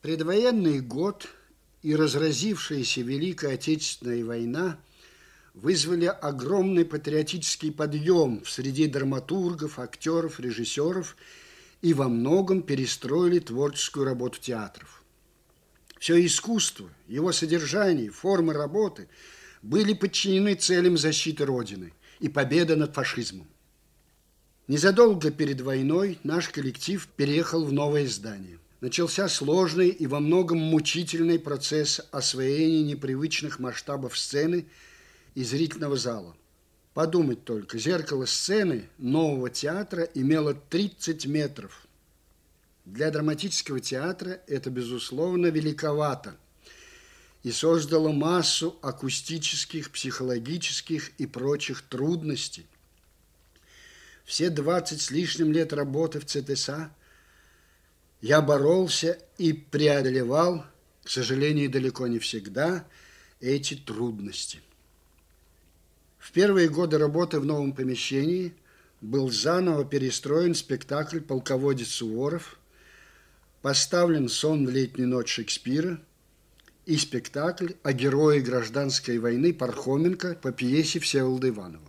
Предвоенный год и разразившаяся Великая Отечественная война вызвали огромный патриотический подъем в среди драматургов, актеров, режиссеров и во многом перестроили творческую работу театров. Все искусство, его содержание, формы работы были подчинены целям защиты Родины и победы над фашизмом. Незадолго перед войной наш коллектив переехал в новое здание. Начался сложный и во многом мучительный процесс освоения непривычных масштабов сцены и зрительного зала. Подумать только, зеркало сцены нового театра имело 30 метров. Для драматического театра это, безусловно, великовато и создало массу акустических, психологических и прочих трудностей. Все 20 с лишним лет работы в ЦТСА я боролся и преодолевал, к сожалению, далеко не всегда, эти трудности. В первые годы работы в новом помещении был заново перестроен спектакль «Полководец Суворов», поставлен «Сон в летнюю ночь» Шекспира и спектакль о герое гражданской войны Пархоменко по пьесе Всеволода Иванова.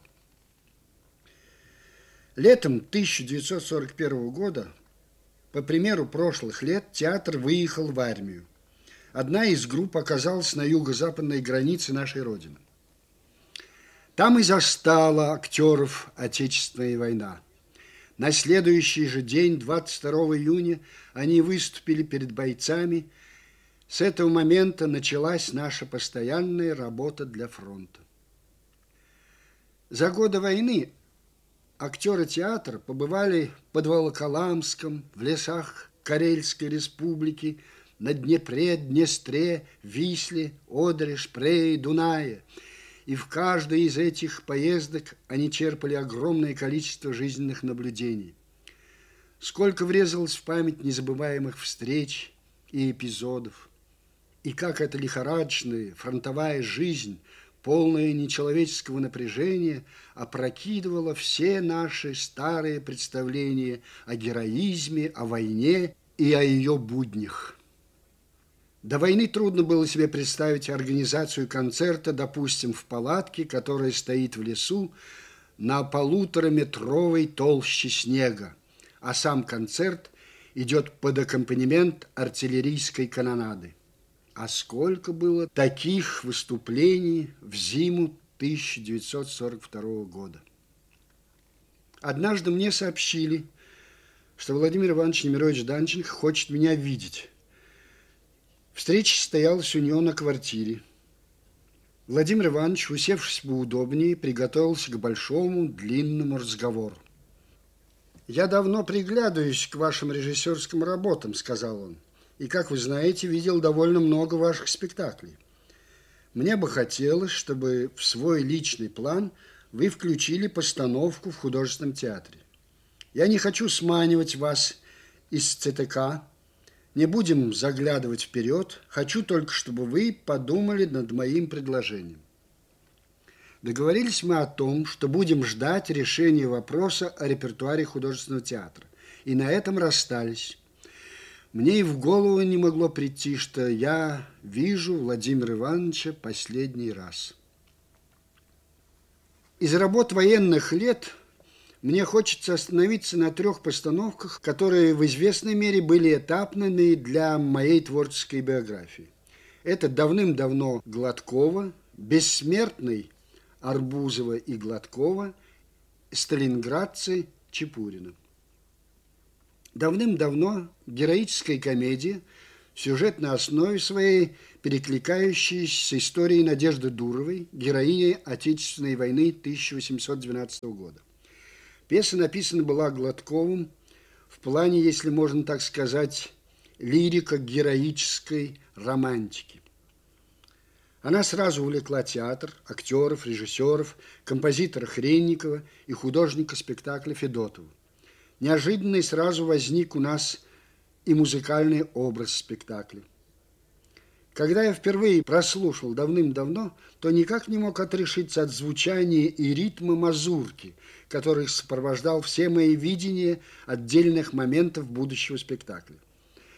Летом 1941 года, по примеру прошлых лет, театр выехал в армию. Одна из групп оказалась на юго-западной границе нашей Родины. Там и застала актеров Отечественная война. На следующий же день, 22 июня, они выступили перед бойцами. С этого момента началась наша постоянная работа для фронта. За годы войны актеры театра побывали под Волоколамском, в лесах Карельской республики, на Днепре, Днестре, Висле, Одере, Шпрее, Дунае. И в каждой из этих поездок они черпали огромное количество жизненных наблюдений. Сколько врезалось в память незабываемых встреч и эпизодов. И как эта лихорадочная фронтовая жизнь, полное нечеловеческого напряжения, опрокидывало все наши старые представления о героизме, о войне и о ее буднях. До войны трудно было себе представить организацию концерта, допустим, в палатке, которая стоит в лесу на 1,5-метровой толще снега, а сам концерт идет под аккомпанемент артиллерийской канонады. А сколько было таких выступлений в зиму 1942 года. Однажды мне сообщили, что Владимир Иванович Немирович Данченко хочет меня видеть. Встреча состоялась у него на квартире. Владимир Иванович, усевшись поудобнее, приготовился к большому длинному разговору. «Я давно приглядываюсь к вашим режиссерским работам», — сказал он. «И, как вы знаете, видел довольно много ваших спектаклей. Мне бы хотелось, чтобы в свой личный план вы включили постановку в художественном театре. Я не хочу сманивать вас из ЦТК, не будем заглядывать вперед, хочу только, чтобы вы подумали над моим предложением». Договорились мы о том, что будем ждать решения вопроса о репертуаре художественного театра. И на этом расстались. Мне и в голову не могло прийти, что я вижу Владимира Ивановича последний раз. Из работ военных лет мне хочется остановиться на 3 постановках, которые в известной мере были этапными для моей творческой биографии. Это давным-давно Гладкова, «Бессмертный» Арбузова и Гладкова, «Сталинградцы» Чепурина. Давным-давно героическая комедия, в сюжетной основе своей перекликающаяся с историей Надежды Дуровой, героини Отечественной войны 1812 года. Пьеса написана была Гладковым в плане, если можно так сказать, лирико-героической романтики. Она сразу увлекла театр, актеров, режиссеров, композитора Хренникова и художника спектакля Федотова. Неожиданно и сразу возник у нас и музыкальный образ спектакля. Когда я впервые прослушал давным-давно, то никак не мог отрешиться от звучания и ритма мазурки, который сопровождал все мои видения отдельных моментов будущего спектакля.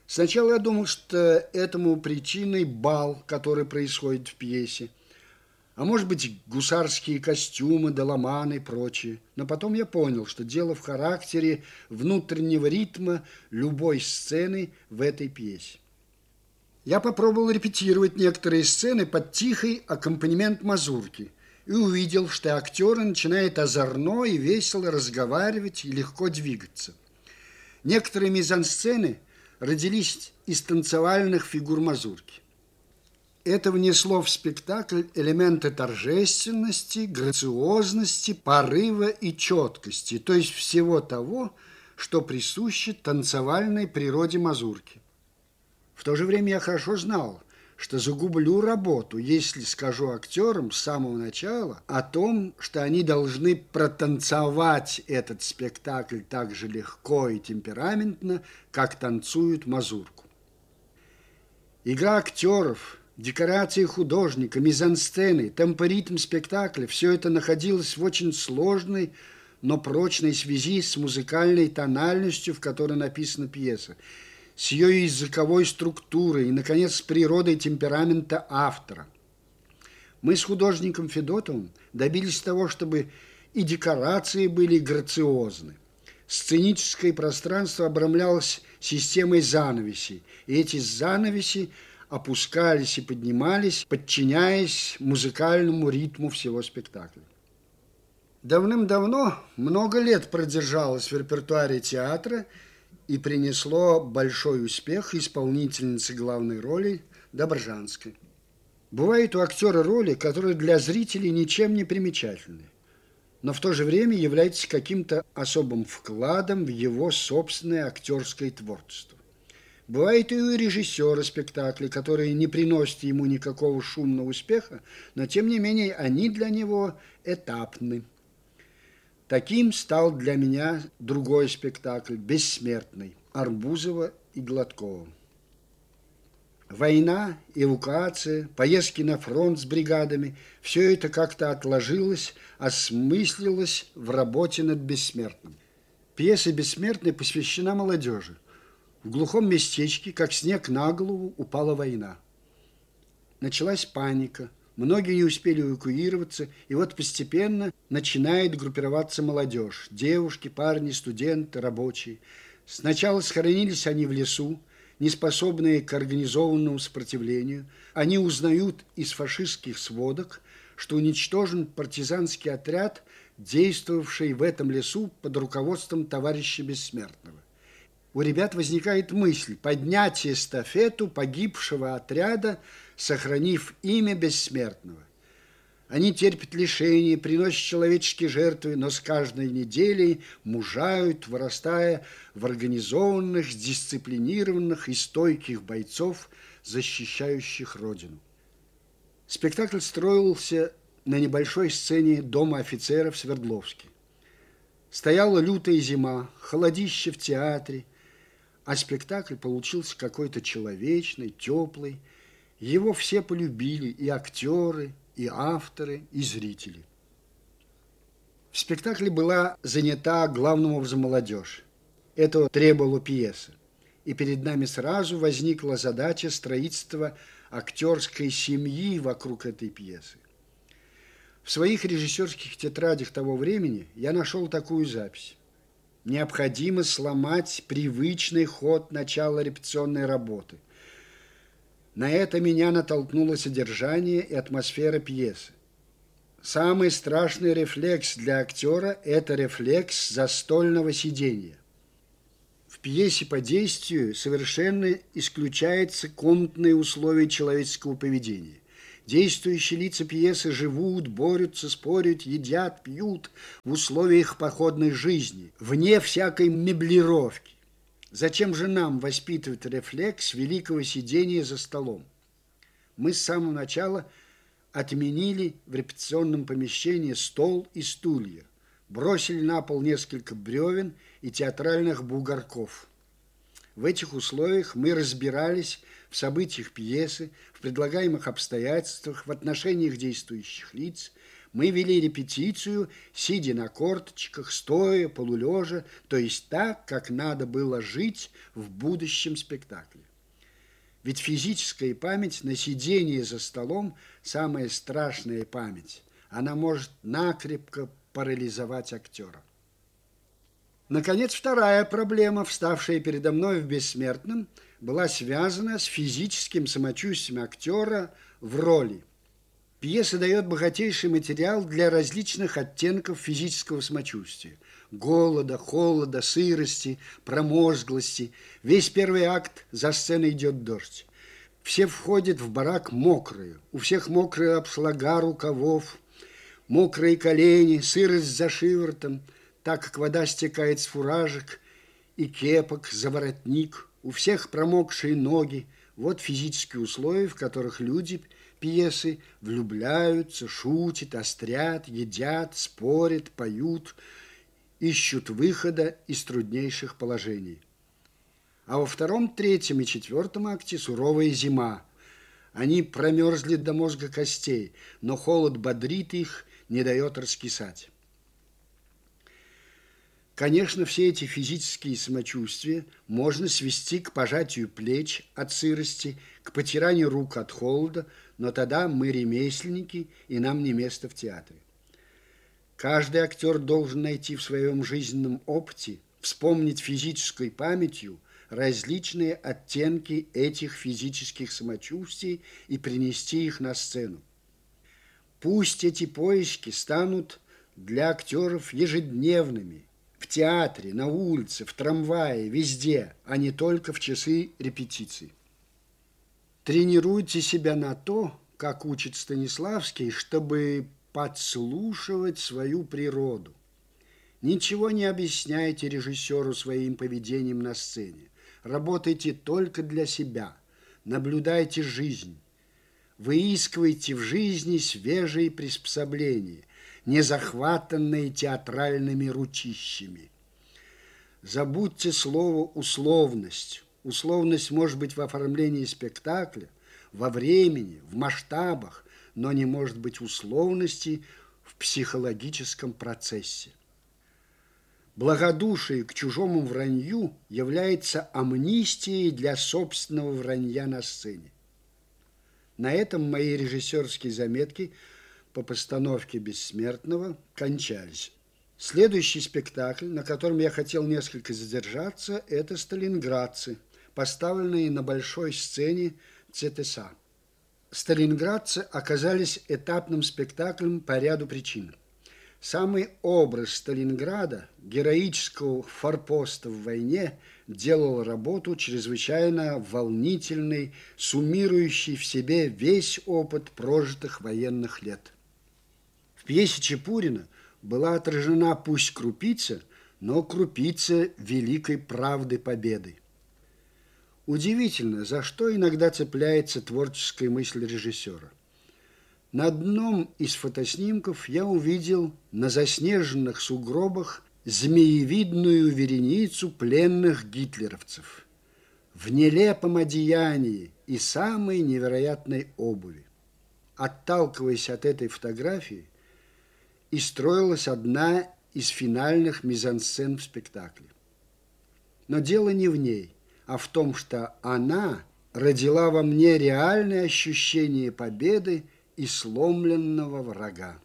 Сначала я думал, что этому причиной бал, который происходит в пьесе, а может быть, гусарские костюмы, доломаны и прочее. Но потом я понял, что дело в характере внутреннего ритма любой сцены в этой пьесе. Я попробовал репетировать некоторые сцены под тихий аккомпанемент мазурки и увидел, что актеры начинают озорно и весело разговаривать и легко двигаться. Некоторые мизансцены родились из танцевальных фигур мазурки. Это внесло в спектакль элементы торжественности, грациозности, порыва и четкости, то есть всего того, что присуще танцевальной природе мазурки. В то же время я хорошо знал, что загублю работу, если скажу актерам с самого начала о том, что они должны протанцевать этот спектакль так же легко и темпераментно, как танцуют мазурку. Игра актеров, декорации художника, мизансцены, темпоритм спектакля – все это находилось в очень сложной, но прочной связи с музыкальной тональностью, в которой написана пьеса, с ее языковой структурой и, наконец, с природой темперамента автора. Мы с художником Федотовым добились того, чтобы и декорации были грациозны. Сценическое пространство обрамлялось системой занавесей, и эти занавеси опускались и поднимались, подчиняясь музыкальному ритму всего спектакля. Давным-давно, много лет продержалось в репертуаре театра и принесло большой успех исполнительницы главной роли Добржанской. Бывают у актера роли, которые для зрителей ничем не примечательны, но в то же время являются каким-то особым вкладом в его собственное актерское творчество. Бывает и у режиссера спектакли, которые не приносят ему никакого шумного успеха, но тем не менее они для него этапны. Таким стал для меня другой спектакль «Бессмертный» Арбузова и Гладкова. Война, эвакуация, поездки на фронт с бригадами – все это как-то отложилось, осмыслилось в работе над «Бессмертным». Пьеса «Бессмертный» посвящена молодежи. В глухом местечке, как снег на голову, упала война. Началась паника. Многие не успели эвакуироваться, и вот постепенно начинает группироваться молодежь. Девушки, парни, студенты, рабочие. Сначала схоронились они в лесу, неспособные к организованному сопротивлению. Они узнают из фашистских сводок, что уничтожен партизанский отряд, действовавший в этом лесу под руководством товарища Бессмертного. У ребят возникает мысль поднять эстафету погибшего отряда, сохранив имя Бессмертного. Они терпят лишения, приносят человеческие жертвы, но с каждой неделей мужают, вырастая в организованных, дисциплинированных и стойких бойцов, защищающих Родину. Спектакль строился на небольшой сцене Дома офицеров в Свердловске. Стояла лютая зима, холодище в театре, а спектакль получился какой-то человечный, теплый. Его все полюбили, и актеры, и авторы, и зрители. В спектакле была занята главным образом молодежь. Этого требовала пьеса. И перед нами сразу возникла задача строительства актерской семьи вокруг этой пьесы. В своих режиссерских тетрадях того времени я нашел такую запись. Необходимо сломать привычный ход начала репетиционной работы. На это меня натолкнуло содержание и атмосфера пьесы. Самый страшный рефлекс для актера – это рефлекс застольного сидения. В пьесе по действию совершенно исключаются комнатные условия человеческого поведения. Действующие лица пьесы живут, борются, спорят, едят, пьют в условиях походной жизни, вне всякой меблировки. Зачем же нам воспитывать рефлекс великого сидения за столом? Мы с самого начала отменили в репетиционном помещении стол и стулья, бросили на пол несколько бревен и театральных бугорков. В этих условиях мы разбирались в событиях пьесы, в предлагаемых обстоятельствах, в отношениях действующих лиц. Мы вели репетицию, сидя на корточках, стоя, полулежа, то есть так, как надо было жить в будущем спектакле. Ведь физическая память на сидении за столом – самая страшная память. Она может накрепко парализовать актера. Наконец, вторая проблема, вставшая передо мной в «Бессмертном», была связана с физическим самочувствием актера в роли. Пьеса дает богатейший материал для различных оттенков физического самочувствия. Голода, холода, сырости, промозглости. Весь первый акт за сценой идет дождь. Все входят в барак мокрые. У всех мокрые обшлага рукавов, мокрые колени, сырость за шиворотом, так как вода стекает с фуражек и кепок за воротник. У всех промокшие ноги. Вот физические условия, в которых люди пьесы влюбляются, шутят, острят, едят, спорят, поют, ищут выхода из труднейших положений. А во втором, третьем и четвертом акте суровая зима. Они промерзли до мозга костей, но холод бодрит их, не дает раскисать. Конечно, все эти физические самочувствия можно свести к пожатию плеч от сырости, к потиранию рук от холода, но тогда мы ремесленники, и нам не место в театре. Каждый актер должен найти в своем жизненном опыте, вспомнить физической памятью различные оттенки этих физических самочувствий и принести их на сцену. Пусть эти поиски станут для актеров ежедневными, в театре, на улице, в трамвае, везде, а не только в часы репетиций. Тренируйте себя на то, как учит Станиславский, чтобы подслушивать свою природу. Ничего не объясняйте режиссеру своим поведением на сцене. Работайте только для себя. Наблюдайте жизнь. Выискивайте в жизни свежие приспособления, не захватанные театральными ручищами. Забудьте слово «условность». Условность может быть в оформлении спектакля, во времени, в масштабах, но не может быть условности в психологическом процессе. Благодушие к чужому вранью является амнистией для собственного вранья на сцене. На этом мои режиссерские заметки по постановке «Бессмертного» кончались. Следующий спектакль, на котором я хотел несколько задержаться, это «Сталинградцы», поставленные на большой сцене ЦТСА. «Сталинградцы» оказались этапным спектаклем по ряду причин. Самый образ Сталинграда, героического форпоста в войне, делал работу чрезвычайно волнительной, суммирующей в себе весь опыт прожитых военных лет. В пьесе Чепурина была отражена пусть крупица, но крупица великой правды победы. Удивительно, за что иногда цепляется творческая мысль режиссера. На одном из фотоснимков я увидел на заснеженных сугробах змеевидную вереницу пленных гитлеровцев в нелепом одеянии и самой невероятной обуви. Отталкиваясь от этой фотографии, и строилась одна из финальных мизансцен в спектакле. Но дело не в ней, а в том, что она родила во мне реальное ощущение победы и сломленного врага.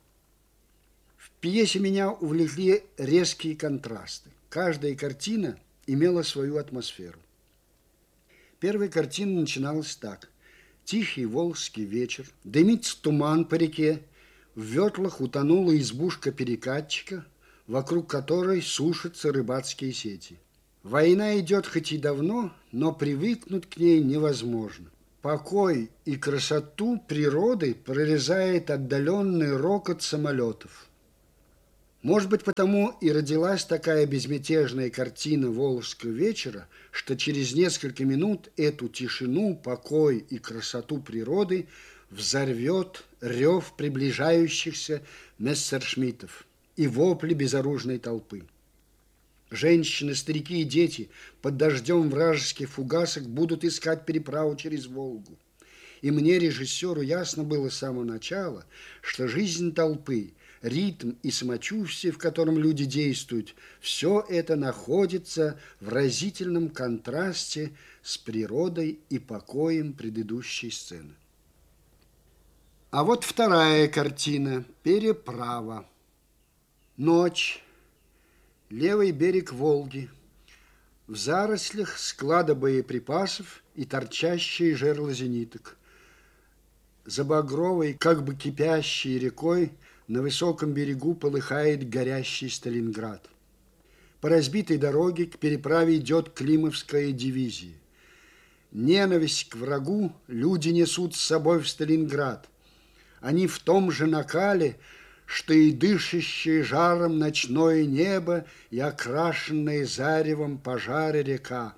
В пьесе меня увлекли резкие контрасты. Каждая картина имела свою атмосферу. Первая картина начиналась так. Тихий волжский вечер, дымится туман по реке, в ветлах утонула избушка перекатчика, вокруг которой сушатся рыбацкие сети. Война идет хоть и давно, но привыкнуть к ней невозможно. Покой и красоту природы прорезает отдаленный рокот самолетов. Может быть, потому и родилась такая безмятежная картина волжского вечера, что через несколько минут эту тишину, покой и красоту природы взорвет рев приближающихся мессершмиттов и вопли безоружной толпы. Женщины, старики и дети под дождем вражеских фугасок будут искать переправу через Волгу. И мне, режиссеру, ясно было с самого начала, что жизнь толпы ритм и самочувствие, в котором люди действуют, все это находится в разительном контрасте с природой и покоем предыдущей сцены. А вот вторая картина «Переправа». Ночь, левый берег Волги, в зарослях склада боеприпасов и торчащие жерла зениток. За багровой, как бы кипящей рекой, на высоком берегу полыхает горящий Сталинград. По разбитой дороге к переправе идет Климовская дивизия. Ненависть к врагу люди несут с собой в Сталинград. Они в том же накале, что и дышащее жаром ночное небо и окрашенная заревом пожары река.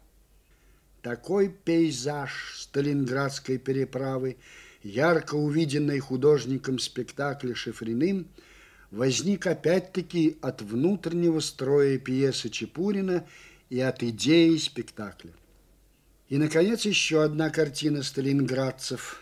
Такой пейзаж Сталинградской переправы, ярко увиденный художником спектакля Шифриным, возник опять-таки от внутреннего строя пьесы Чепурина и от идеи спектакля. И, наконец, еще одна картина сталинградцев.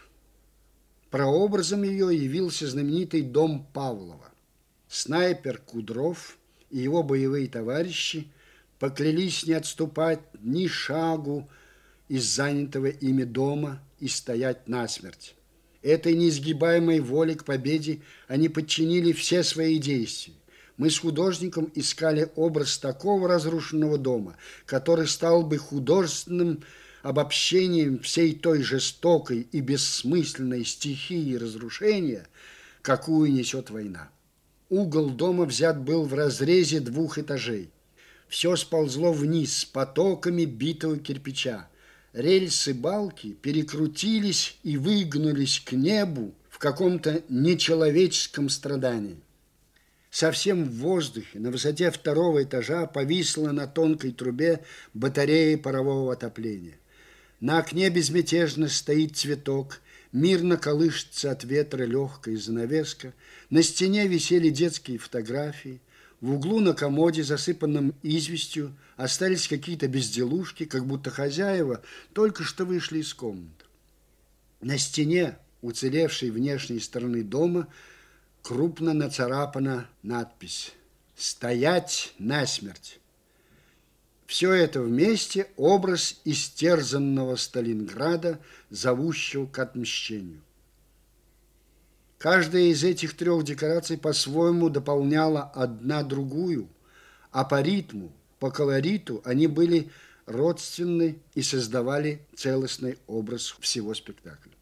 Прообразом ее явился знаменитый дом Павлова. Снайпер Кудров и его боевые товарищи поклялись не отступать ни шагу из занятого ими дома и стоять насмерть. Этой неизгибаемой воле к победе они подчинили все свои действия. Мы с художником искали образ такого разрушенного дома, который стал бы художественным обобщением всей той жестокой и бессмысленной стихии разрушения, какую несет война. Угол дома взят был в разрезе 2 этажей. Все сползло вниз с потоками битого кирпича. Рельсы балки перекрутились и выгнулись к небу в каком-то нечеловеческом страдании. Совсем в воздухе, на высоте 2 этажа, повисла на тонкой трубе батарея парового отопления. На окне безмятежно стоит цветок, мирно колышется от ветра легкая занавеска, на стене висели детские фотографии, в углу на комоде, засыпанном известью, остались какие-то безделушки, как будто хозяева только что вышли из комнаты. На стене, уцелевшей внешней стороны дома, крупно нацарапана надпись «Стоять насмерть». Все это вместе образ истерзанного Сталинграда, зовущего к отмщению. Каждая из этих 3 декораций по-своему дополняла одна другую, а по ритму, по колориту они были родственны и создавали целостный образ всего спектакля.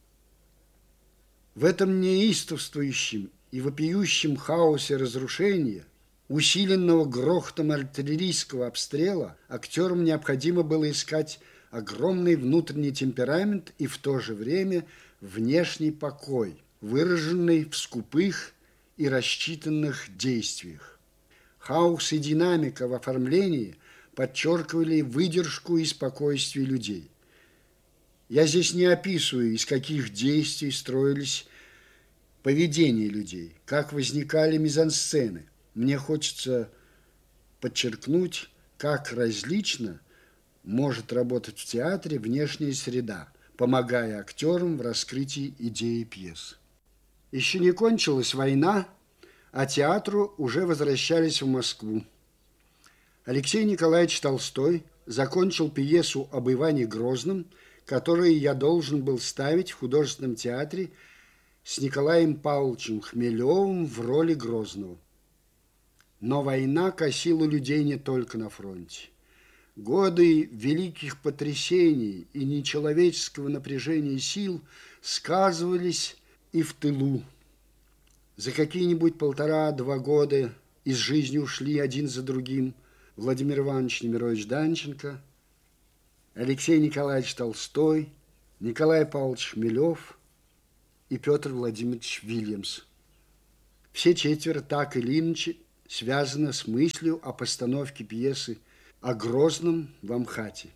В этом неистовствующем и вопиющем хаосе разрушения, усиленного грохотом артиллерийского обстрела, актерам необходимо было искать огромный внутренний темперамент и в то же время внешний покой, выраженный в скупых и рассчитанных действиях. Хаос и динамика в оформлении подчеркивали выдержку и спокойствие людей. Я здесь не описываю, из каких действий строились поведения людей, как возникали мизансцены. Мне хочется подчеркнуть, как различно может работать в театре внешняя среда, помогая актерам в раскрытии идеи пьесы. Еще не кончилась война, а театру уже возвращались в Москву. Алексей Николаевич Толстой закончил пьесу об Иване Грозном, которую я должен был ставить в художественном театре с Николаем Павловичем Хмелевым в роли Грозного. Но война косила людей не только на фронте. Годы великих потрясений и нечеловеческого напряжения сил сказывались и в тылу. За какие-нибудь 1,5-2 года из жизни ушли один за другим Владимир Иванович Немирович Данченко, Алексей Николаевич Толстой, Николай Павлович Хмелев и Петр Владимирович Вильямс. Все 4 так или иначе связаны с мыслью о постановке пьесы о Грозном в Амхате.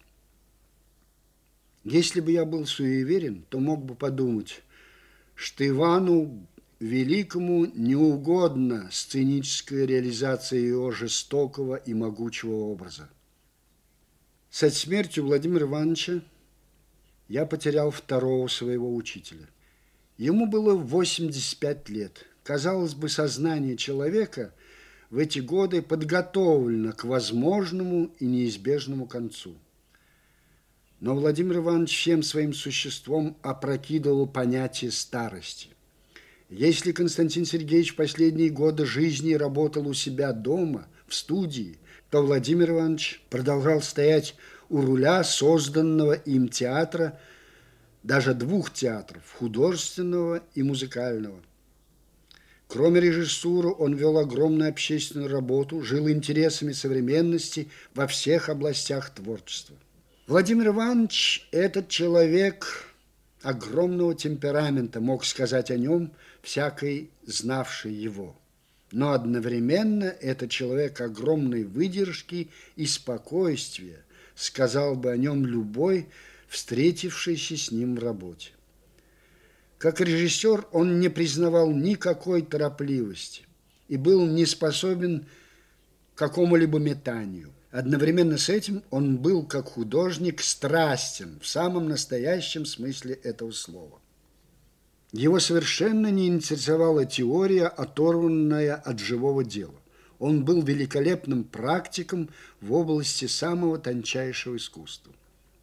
Если бы я был суеверен, то мог бы подумать, что Ивану Великому не угодна сценическая реализация его жестокого и могучего образа. Со смертью Владимира Ивановича я потерял 2-го своего учителя. Ему было 85 лет. Казалось бы, сознание человека в эти годы подготовлено к возможному и неизбежному концу. Но Владимир Иванович всем своим существом опрокидывал понятие старости. Если Константин Сергеевич последние годы жизни работал у себя дома, в студии, то Владимир Иванович продолжал стоять у руля созданного им театра, даже двух театров, художественного и музыкального. Кроме режиссуры, он вел огромную общественную работу, жил интересами современности во всех областях творчества. Владимир Иванович, этот человек огромного темперамента, мог сказать о нем всякий, знавший его. Но одновременно это человек огромной выдержки и спокойствия, сказал бы о нем любой, встретившийся с ним в работе. Как режиссер он не признавал никакой торопливости и был не способен к какому-либо метанию. Одновременно с этим он был, как художник, страстен в самом настоящем смысле этого слова. Его совершенно не интересовала теория, оторванная от живого дела. Он был великолепным практиком в области самого тончайшего искусства.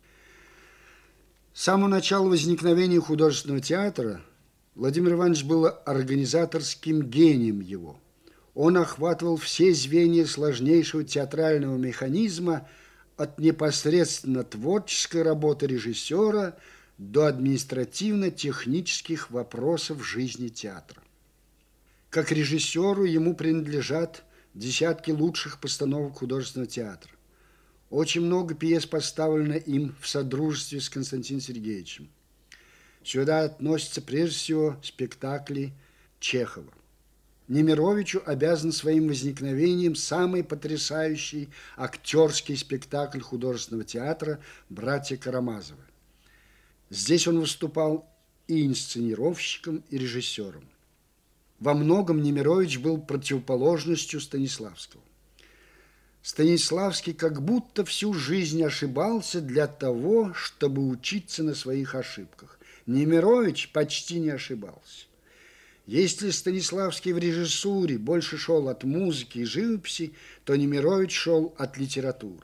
С самого начала возникновения художественного театра Владимир Иванович был организаторским гением его. Он охватывал все звенья сложнейшего театрального механизма от непосредственно творческой работы режиссера до административно-технических вопросов жизни театра. Как режиссеру ему принадлежат десятки лучших постановок художественного театра. Очень много пьес поставлено им в содружестве с Константином Сергеевичем. Сюда относятся прежде всего спектакли Чехова. Немировичу обязан своим возникновением самый потрясающий актерский спектакль художественного театра «Братья Карамазовы». Здесь он выступал и инсценировщиком, и режиссером. Во многом Немирович был противоположностью Станиславского. Станиславский как будто всю жизнь ошибался для того, чтобы учиться на своих ошибках. Немирович почти не ошибался. Если Станиславский в режиссуре больше шел от музыки и живописи, то Немирович шел от литературы.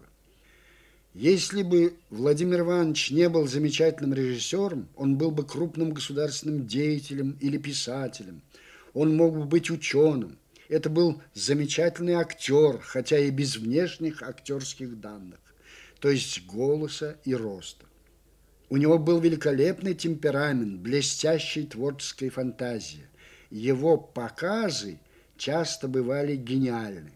Если бы Владимир Иванович не был замечательным режиссером, он был бы крупным государственным деятелем или писателем. Он мог бы быть ученым. Это был замечательный актер, хотя и без внешних актерских данных, то есть голоса и роста. У него был великолепный темперамент, блестящая творческая фантазия. Его показы часто бывали гениальны.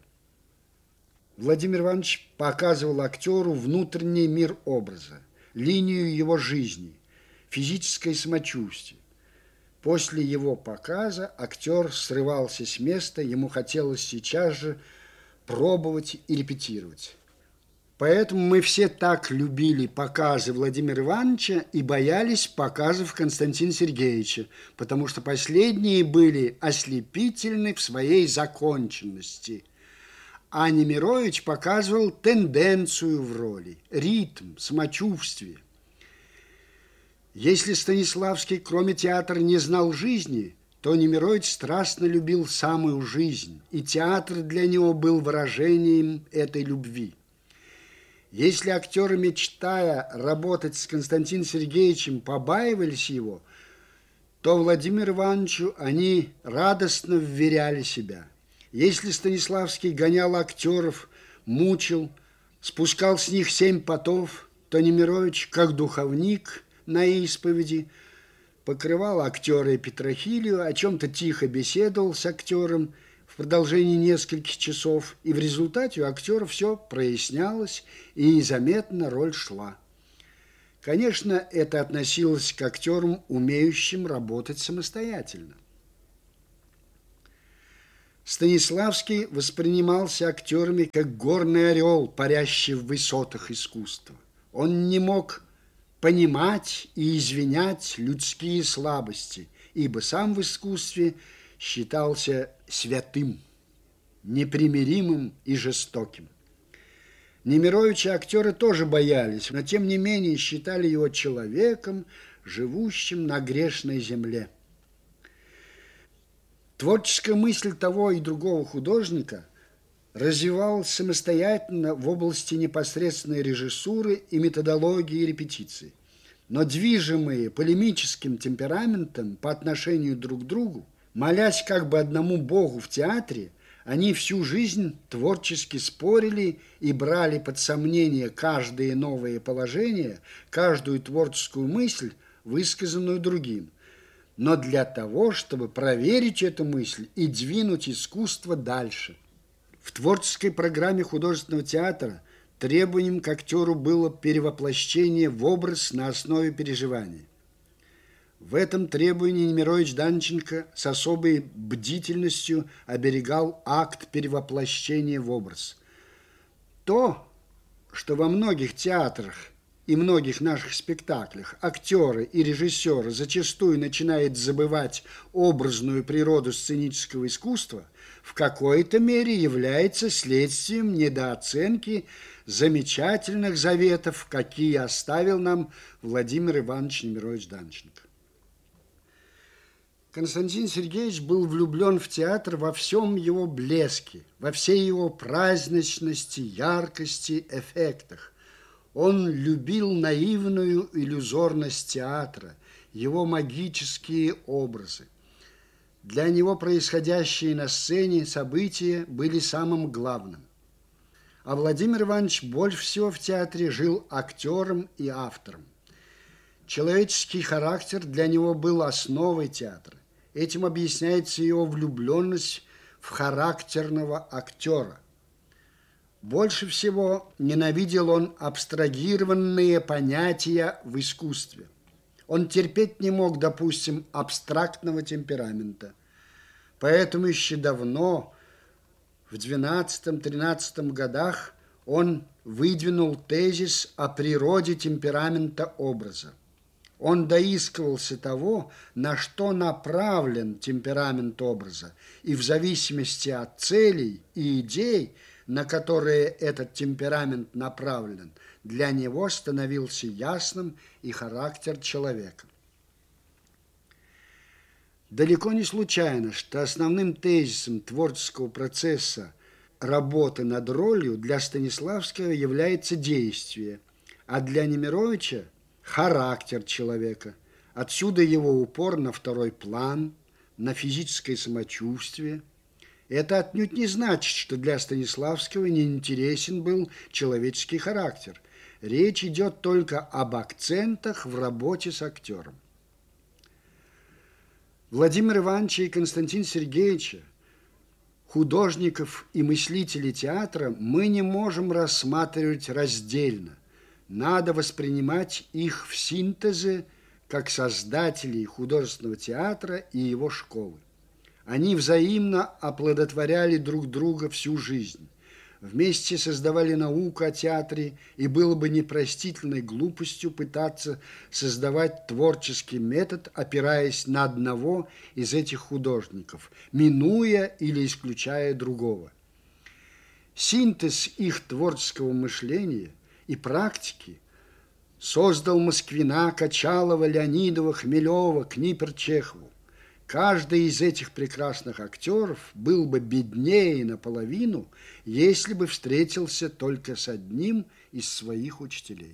Владимир Иванович показывал актеру внутренний мир образа, линию его жизни, физическое самочувствие. После его показа актер срывался с места, ему хотелось сейчас же пробовать и репетировать. Поэтому мы все так любили показы Владимира Ивановича и боялись показов Константина Сергеевича, потому что последние были ослепительны в своей законченности. А Немирович показывал тенденцию в роли, ритм, самочувствие. Если Станиславский, кроме театра, не знал жизни, то Немирович страстно любил самую жизнь, и театр для него был выражением этой любви. Если актеры, мечтая работать с Константином Сергеевичем, побаивались его, то Владимиру Ивановичу они радостно вверяли себя. Если Станиславский гонял актеров, мучил, спускал с них 7 потов, то Немирович, как духовник на исповеди, покрывал актера и Петрохилию, о чем-то тихо беседовал с актером в продолжении нескольких часов, и в результате у актера все прояснялось, и незаметно роль шла. Конечно, это относилось к актерам, умеющим работать самостоятельно. Станиславский воспринимался актерами как горный орел, парящий в высотах искусства. Он не мог понимать и извинять людские слабости, ибо сам в искусстве считался святым, непримиримым и жестоким. Немировича актеры тоже боялись, но тем не менее считали его человеком, живущим на грешной земле. Творческая мысль того и другого художника развивалась самостоятельно в области непосредственной режиссуры и методологии репетиции. Но движимые полемическим темпераментом по отношению друг к другу, молясь как бы одному Богу в театре, они всю жизнь творчески спорили и брали под сомнение каждое новое положение, каждую творческую мысль, высказанную другим, но для того, чтобы проверить эту мысль и двинуть искусство дальше. В творческой программе художественного театра требованием к актеру было перевоплощение в образ на основе переживания. В этом требовании Немирович Данченко с особой бдительностью оберегал акт перевоплощения в образ. То, что во многих театрах и многих наших спектаклях актеры и режиссеры зачастую начинают забывать образную природу сценического искусства, в какой-то мере является следствием недооценки замечательных заветов, какие оставил нам Владимир Иванович Немирович Данченко. Константин Сергеевич был влюблен в театр во всем его блеске, во всей его праздничности, яркости, эффектах. Он любил наивную иллюзорность театра, его магические образы. Для него происходящие на сцене события были самым главным. А Владимир Иванович больше всего в театре жил актером и автором. Человеческий характер для него был основой театра. Этим объясняется его влюбленность в характерного актера. Больше всего ненавидел он абстрагированные понятия в искусстве. Он терпеть не мог, допустим, абстрактного темперамента. Поэтому еще давно, в 12-13 годах, он выдвинул тезис о природе темперамента образа. Он доискивался того, на что направлен темперамент образа, и в зависимости от целей и идей, на которые этот темперамент направлен, для него становился ясным и характер человека. Далеко не случайно, что основным тезисом творческого процесса работы над ролью для Станиславского является действие, а для Немировича – характер человека. Отсюда его упор на второй план, на физическое самочувствие. Это отнюдь не значит, что для Станиславского неинтересен был человеческий характер. Речь идет только об акцентах в работе с актером. Владимир Иванович и Константин Сергеевича, художников и мыслителей театра, мы не можем рассматривать раздельно. Надо воспринимать их в синтезе как создателей художественного театра и его школы. Они взаимно оплодотворяли друг друга всю жизнь. Вместе создавали науку о театре, и было бы непростительной глупостью пытаться создавать творческий метод, опираясь на одного из этих художников, минуя или исключая другого. Синтез их творческого мышления и практики создал Москвина, Качалова, Леонидова, Хмелева, Книпер, Чехову. Каждый из этих прекрасных актеров был бы беднее наполовину, если бы встретился только с одним из своих учителей.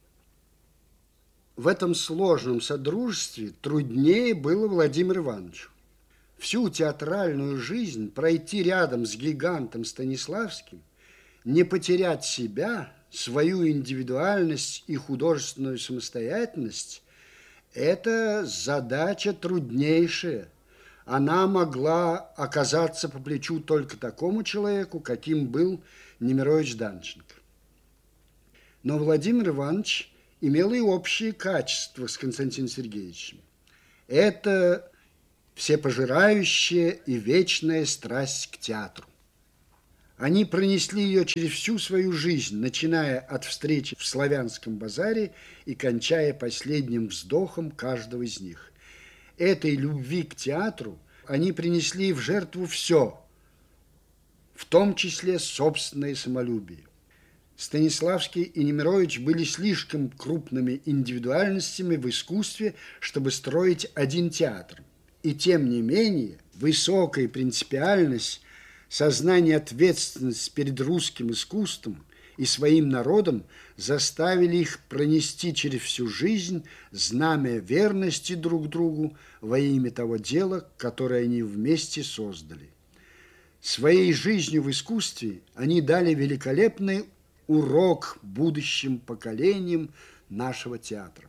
В этом сложном содружестве труднее было Владимиру Ивановичу. Всю театральную жизнь пройти рядом с гигантом Станиславским, не потерять себя, свою индивидуальность и художественную самостоятельность – это задача труднейшая. Она могла оказаться по плечу только такому человеку, каким был Немирович Данченко. Но Владимир Иванович имел и общие качества с Константином Сергеевичем. Это всепожирающая и вечная страсть к театру. Они пронесли ее через всю свою жизнь, начиная от встречи в Славянском базаре и кончая последним вздохом каждого из них. Этой любви к театру они принесли в жертву все, в том числе собственное самолюбие. Станиславский и Немирович были слишком крупными индивидуальностями в искусстве, чтобы строить один театр. И тем не менее, Высокая принципиальность, сознание ответственности перед русским искусством и своим народом заставили их пронести через всю жизнь знамя верности друг другу во имя того дела, которое они вместе создали. Своей жизнью в искусстве они дали великолепный урок будущим поколениям нашего театра.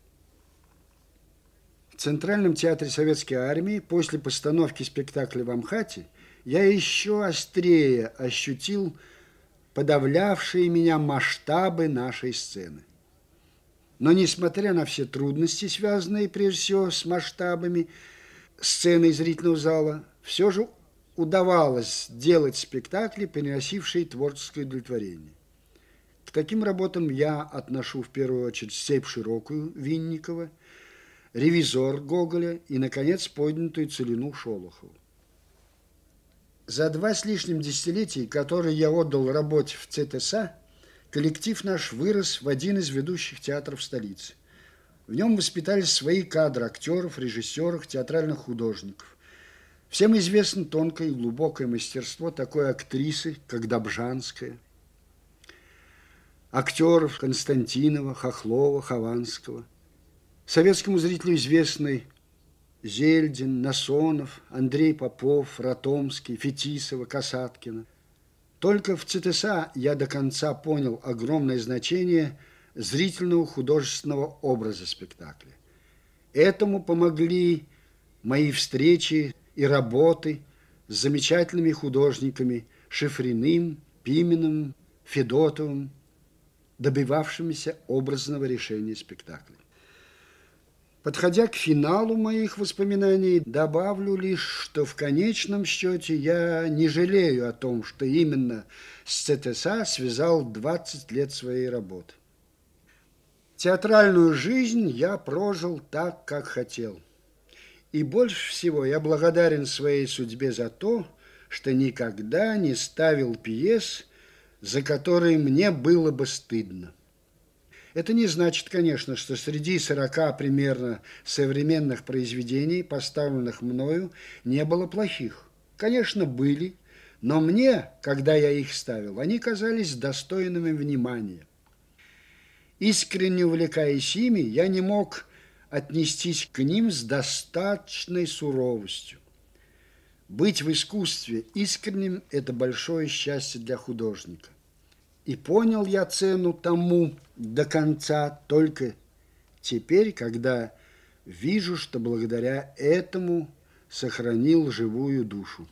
В Центральном театре Советской Армии после постановки спектакля в Амхате я еще острее ощутил подавлявшие меня масштабы нашей сцены. Но несмотря на все трудности, связанные прежде всего с масштабами сцены и зрительного зала, все же удавалось делать спектакли, приносившие творческое удовлетворение. К таким работам я отношу в первую очередь «Степь широкую» Винникова, «Ревизор» Гоголя и, наконец, «Поднятую целину» Шолохова. За 2 с лишним десятилетия, которые я отдал работе в ЦТСА, коллектив наш вырос в один из ведущих театров столицы. В нем воспитались свои кадры актеров, режиссеров, театральных художников. Всем известно тонкое и глубокое мастерство такой актрисы, как Добжанская, актеров Константинова, Хохлова, Хованского. Советскому зрителю известны Зельдин, Насонов, Андрей Попов, Ротомский, Фетисова, Касаткина. Только в ЦТСА я до конца понял огромное значение зрительного художественного образа спектакля. Этому помогли мои встречи и работы с замечательными художниками Шифриным, Пименовым, Федотовым, добивавшимися образного решения спектакля. Подходя к финалу моих воспоминаний, добавлю лишь, что в конечном счете я не жалею о том, что именно с ЦТСА связал 20 лет своей работы. Театральную жизнь я прожил так, как хотел. И больше всего я благодарен своей судьбе за то, что никогда не ставил пьес, за которые мне было бы стыдно. Это не значит, конечно, что среди 40 примерно современных произведений, поставленных мною, не было плохих. Конечно, были, но мне, когда я их ставил, они казались достойными внимания. Искренне увлекаясь ими, я не мог отнестись к ним с достаточной суровостью. Быть в искусстве искренним – это большое счастье для художника. И понял я цену тому до конца только теперь, когда вижу, что благодаря этому сохранил живую душу.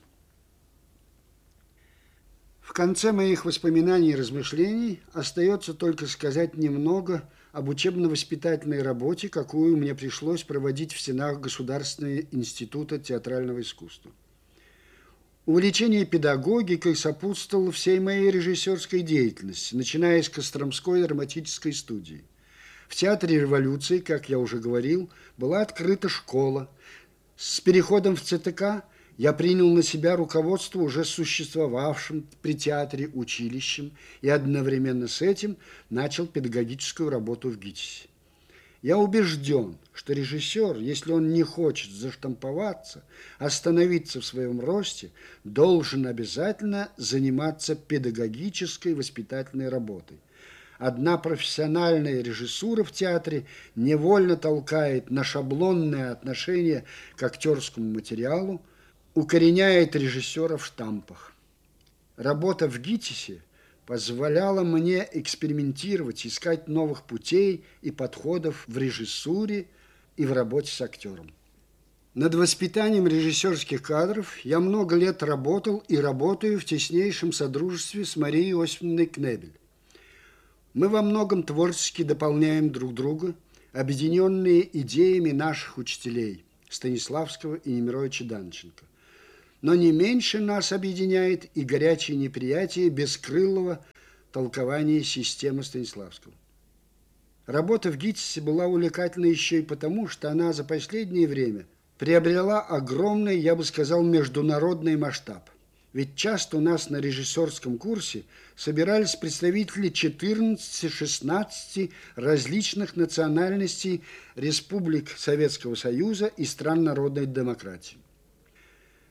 В конце моих воспоминаний и размышлений остается только сказать немного об учебно-воспитательной работе, какую мне пришлось проводить в стенах Государственного института театрального искусства. Увлечение педагогикой сопутствовало всей моей режиссерской деятельности, начиная с Костромской драматической студии. В Театре революции, как я уже говорил, была открыта школа. С переходом в ЦТК я принял на себя руководство уже существовавшим при театре училищем и одновременно с этим начал педагогическую работу в ГИТИСе. Я убежден, что режиссер, если он не хочет заштамповаться, остановиться в своем росте, должен обязательно заниматься педагогической воспитательной работой. Одна профессиональная режиссура в театре невольно толкает на шаблонное отношение к актерскому материалу, укореняет режиссера в штампах. Работа в ГИТИСе позволяла мне экспериментировать, искать новых путей и подходов в режиссуре и в работе с актером. Над воспитанием режиссерских кадров я много лет работал и работаю в теснейшем содружестве с Марией Иосифовной Кнебель. Мы во многом творчески дополняем друг друга, объединенные идеями наших учителей Станиславского и Немировича Данченко. Но не меньше нас объединяет и горячее неприятие бескрылого толкования системы Станиславского. Работа в ГИТИСе была увлекательна еще и потому, что она за последнее время приобрела огромный, я бы сказал, международный масштаб. Ведь часто у нас на режиссерском курсе собирались представители 14-16 различных национальностей республик Советского Союза и стран народной демократии.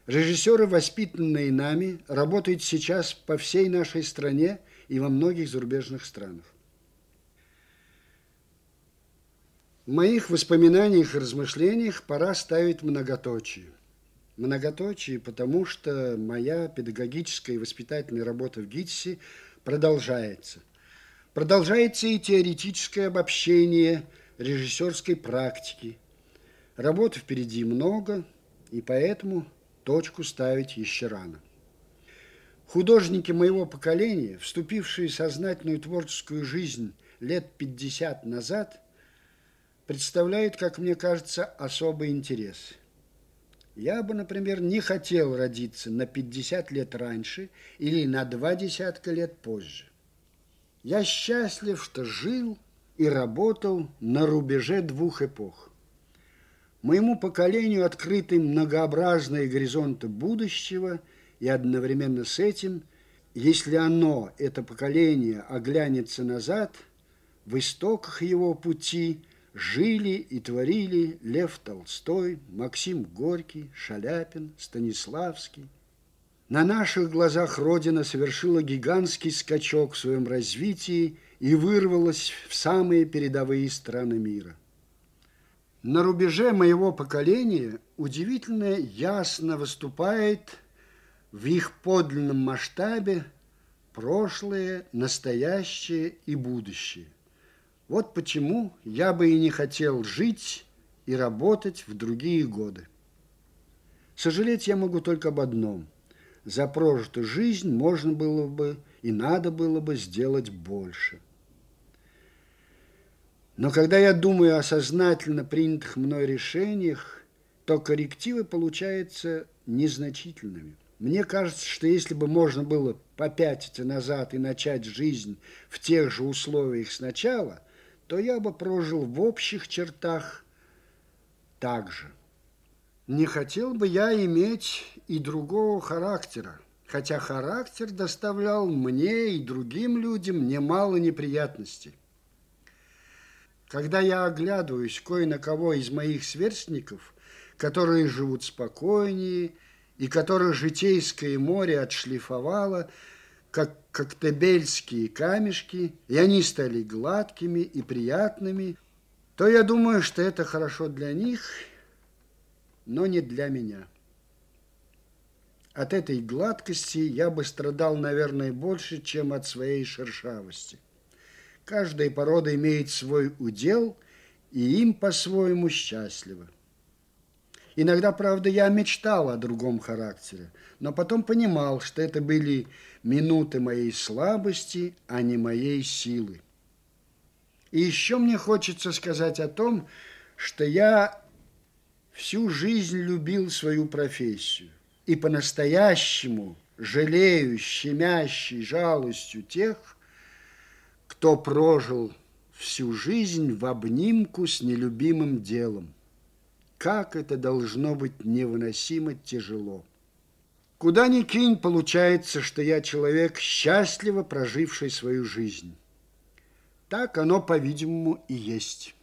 Режиссеры, воспитанные нами, работают сейчас по всей нашей стране и во многих зарубежных странах. В моих воспоминаниях и размышлениях пора ставить многоточие. Многоточие, потому что моя педагогическая и воспитательная работа в ГИТИСе продолжается. Продолжается и теоретическое обобщение режиссерской практики. Работы впереди много, и поэтому точку ставить еще рано. Художники моего поколения, вступившие в сознательную творческую жизнь лет 50 назад, представляют, как мне кажется, особый интерес. Я бы, например, не хотел родиться на 50 лет раньше или на 20 лет позже. Я счастлив, что жил и работал на рубеже двух эпох. Моему поколению открыты многообразные горизонты будущего, и одновременно с этим, если оно, это поколение, оглянется назад, в истоках его пути жили и творили Лев Толстой, Максим Горький, Шаляпин, Станиславский. На наших глазах Родина совершила гигантский скачок в своем развитии и вырвалась в самые передовые страны мира. На рубеже моего поколения удивительно ясно выступает в их подлинном масштабе прошлое, настоящее и будущее. Вот почему я бы и не хотел жить и работать в другие годы. Сожалеть я могу только об одном. За прожитую жизнь можно было бы и надо было бы сделать больше. Но когда я думаю о сознательно принятых мной решениях, то коррективы получаются незначительными. Мне кажется, что если бы можно было попятиться назад и начать жизнь в тех же условиях сначала, то я бы прожил в общих чертах так же. Не хотел бы я иметь и другого характера, хотя характер доставлял мне и другим людям немало неприятностей. Когда я оглядываюсь кое на кого из моих сверстников, которые живут спокойнее и которых житейское море отшлифовало, как коктебельские камешки, и они стали гладкими и приятными, то я думаю, что это хорошо для них, но не для меня. От этой гладкости я бы страдал, наверное, больше, чем от своей шершавости. Каждая порода имеет свой удел, и им по-своему счастливо. Иногда, правда, я мечтал о другом характере, но потом понимал, что это были минуты моей слабости, а не моей силы. И еще мне хочется сказать о том, что я всю жизнь любил свою профессию и по-настоящему жалею щемящей жалостью тех, кто прожил всю жизнь в обнимку с нелюбимым делом. Как это должно быть невыносимо тяжело. Куда ни кинь, получается, что я человек, счастливо проживший свою жизнь. Так оно, по-видимому, и есть.